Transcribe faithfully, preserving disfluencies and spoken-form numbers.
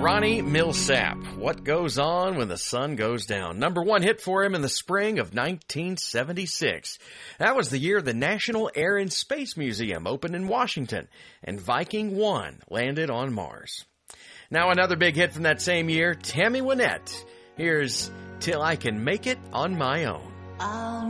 Ronnie Milsap, What Goes On When the Sun Goes Down. Number one hit for him in the spring of nineteen seventy-six. That was the year the National Air and Space Museum opened in Washington, and Viking one landed on Mars. Now another big hit from that same year, Tammy Wynette. Here's Till I Can Make It on My Own. I'll